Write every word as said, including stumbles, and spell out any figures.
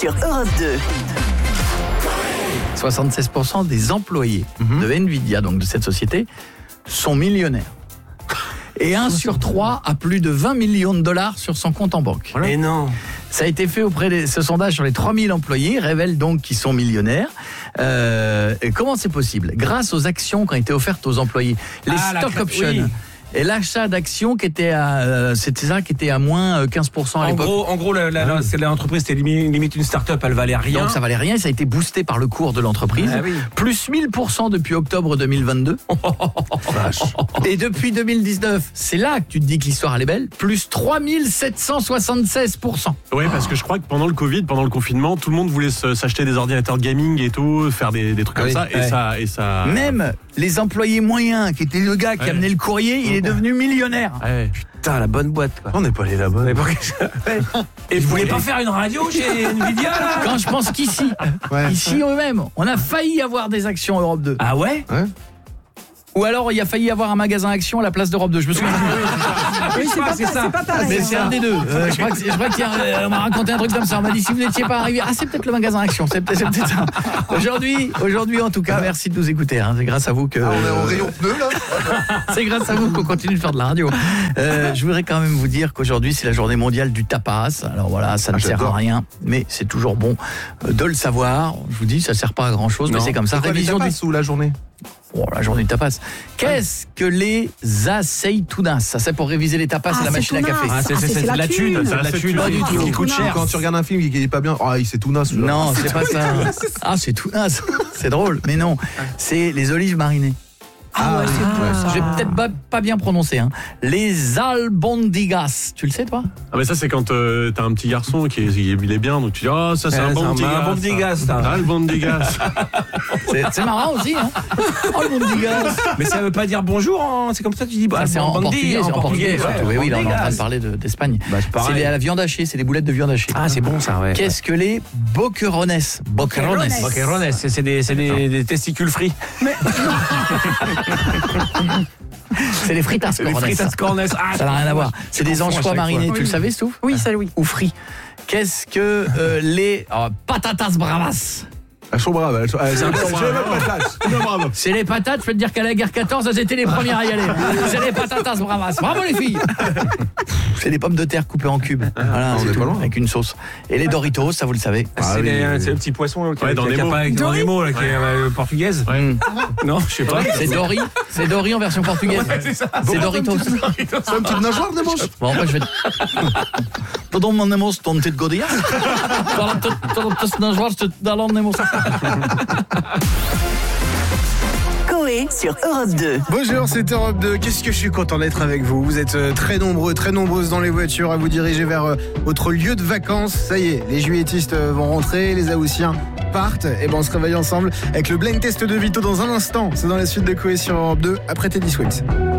sur Europe deux. soixante-seize pour cent des employés mmh. de Nvidia, donc de cette société, sont millionnaires. Et un sur trois a plus de vingt millions de dollars sur son compte en banque. Voilà. Et non. Ça a été fait auprès de ce sondage sur les trois mille employés, révèle donc qu'ils sont millionnaires. Euh, et comment c'est possible ? Grâce aux actions qui ont été offertes aux employés, les ah, stock la... options. Oui. Et l'achat d'actions qui était à, euh, c'était ça qui était à moins quinze pour cent à en l'époque. Gros, en gros, la, la, la, c'est l'entreprise, c'était limite une start-up, elle valait rien. Donc ça valait rien, ça a été boosté par le cours de l'entreprise. Ah, oui. Plus mille pour cent depuis octobre deux mille vingt-deux. Et depuis deux mille dix-neuf, c'est là que tu te dis que l'histoire elle est belle, plus trois mille sept cent soixante-seize pour cent. Oui, parce que je crois que pendant le Covid, pendant le confinement, tout le monde voulait se, s'acheter des ordinateurs de gaming et tout, faire des, des trucs ah comme oui, ça, ouais. et ça, et ça. Même les employés moyens, qui était le gars qui ouais. amenait le courrier, il est devenu millionnaire. Ouais. Putain, la bonne boîte, quoi. On n'est pas allé là-bas. Et vous voulez pas faire une radio chez Nvidia là ? Quand je pense qu'ici, ouais. ici eux-mêmes, on a failli avoir des actions Europe deux. Ah ouais, ouais. Ou alors il a failli avoir un magasin Action à la place d'Europe deux. Je me souviens. Oui, c'est pas, c'est ça. C'est pas pareil. Mais c'est un des deux. Euh, je crois que, je crois qu'il y a, on m'a raconté un truc comme ça. On m'a dit si vous n'étiez pas arrivé, ah c'est peut-être le magasin Action. C'est peut-être, c'est peut-être ça. Aujourd'hui, aujourd'hui en tout cas, merci de nous écouter. Hein. C'est grâce à vous que. Ah, on est en rayon pneu là. C'est grâce à vous qu'on continue de faire de la radio. Euh, je voudrais quand même vous dire qu'aujourd'hui c'est la journée mondiale du tapas. Alors voilà, ça ne ah, sert à rien, mais c'est toujours bon de le savoir. Je vous dis, ça sert pas à grand chose, non. mais c'est comme ça. C'est quoi, révision les tapas du ou la journée. Oh, la journée de tapas. Qu'est-ce que les aceitunas ? Ça c'est pour réviser les tapas, ah, c'est la machine à café. Ah, c'est, c'est, c'est, c'est la thune, c'est la thune, pas du tout. Qui coûte cher. Quand tu regardes un film qui est pas bien, ah, c'est tout nas. Non, c'est, c'est pas ça. Ah, c'est tout nas. C'est drôle, mais non. C'est les olives marinées. Ah ouais, c'est bon ça. Je vais peut-être pas, pas bien prononcer. Hein. Les albondigas. Tu le sais, toi ? Ah, mais ça, c'est quand euh, t'as un petit garçon qui est, il est bien, donc tu dis, oh, ça, c'est, c'est un bon bondigas. Albondigas. c'est, c'est marrant aussi, hein. Albondigas. Mais ça veut pas dire bonjour, hein. C'est comme ça que tu dis. Bah, c'est en, en portugais. C'est en portugais. Ouais, oui, oui, là, on est en train de parler de, d'Espagne. Bah, c'est, c'est des, à la viande hachée, c'est des boulettes de viande hachée. Ah, c'est bon ça, ouais. Qu'est-ce que les boquerones ? Boquerones. Boquerones, c'est, c'est, des, c'est des, des testicules frits. Mais. C'est les fritas cornes. Les fritas cornes. Ah, ça n'a rien à voir. C'est des anchois marinés. Oui. Tu le savais, Stouff ? Oui, ça oui. Ou frits. Qu'est-ce que euh, les oh, patatas bravas ? Elles sont braves. Elles sont, elles sont braves. C'est les patates. Je peux te dire qu'à la guerre quatorze, elles étaient les premières à y aller. C'est les patatas bravas. Bravo les filles. C'est les pommes de terre coupées en cubes. Voilà, c'est tout, avec une sauce. Et les Doritos, ça vous le savez. Ah, c'est, oui, les, oui. c'est le petit poisson qui, ouais, dans qui, les qui mots. a pas dans les mots là, qui est euh, portugaise. Ouais. Non, je sais pas. C'est Dory. C'est Dory en version portugaise. Ouais, c'est, ça. c'est Doritos. C'est une petite nageoire de manche. Bon, après, je vais. Todo mon nemos ton petit godilla. Todo petite nageoire, c'est dans le nemos. Coé sur Europe deux. Bonjour, c'est Europe deux. Qu'est-ce que je suis content d'être avec vous. Vous êtes très nombreux, très nombreuses dans les voitures à vous diriger vers votre lieu de vacances. Ça y est, les juilletistes vont rentrer, les Haussiens partent. Et ben on se réveille ensemble avec le blind test de Vito dans un instant. C'est dans la suite de Coé sur Europe deux après Teddy Swims.